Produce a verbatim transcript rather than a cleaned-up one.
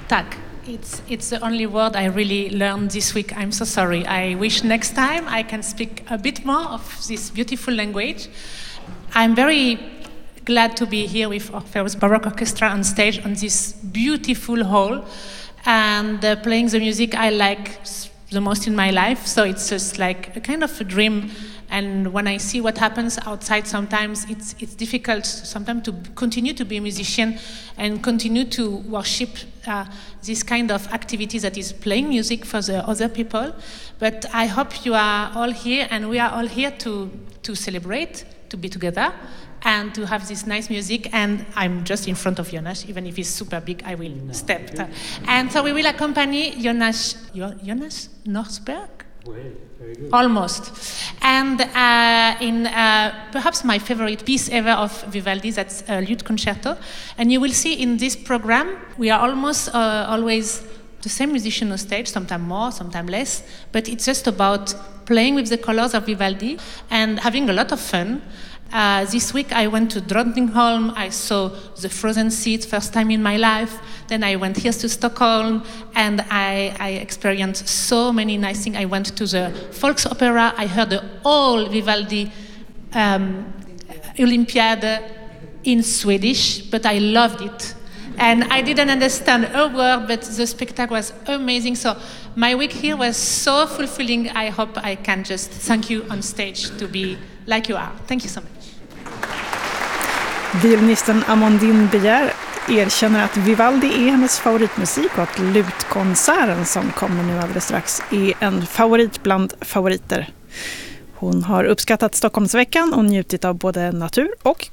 Tack. It's, it's the only word I really learned this week. I'm so sorry. I wish next time I can speak a bit more of this beautiful language. I'm very glad to be here with Orpheus Baroque Orchestra on stage on this beautiful hall and uh, playing the music I like the most in my life. So it's just like a kind of a dream. And when I see what happens outside, sometimes it's it's difficult sometimes to continue to be a musician and continue to worship uh, this kind of activity that is playing music for the other people. But I hope you are all here, and we are all here to to celebrate, to be together, and to have this nice music. And I'm just in front of Jonas, even if he's super big, I will no. step. And so we will accompany Jonas, Jonas Norsberg? Well, very good. Almost. And uh, in uh, perhaps my favorite piece ever of Vivaldi, that's a lute concerto. And you will see in this program, we are almost uh, always the same musician on stage, sometimes more, sometimes less, but it's just about playing with the colors of Vivaldi and having a lot of fun. Uh, this week I went to Drottningholm, I saw the Frozen Seas, first time in my life. Then I went here to Stockholm, and I, I experienced so many nice things. I went to the Volksopera, I heard the whole Vivaldi um, Olympiade in Swedish, but I loved it. And I didn't understand a word, but the spectacle was amazing. So my week here was so fulfilling. I hope I can just thank you on stage to be like you are. Thank you so much. Violinisten Amandine Beyer erkänner att Vivaldi är hennes favoritmusik och att lutkonserten som kommer nu alldeles strax är en favorit bland favoriter. Hon har uppskattat Stockholmsveckan och njutit av både natur och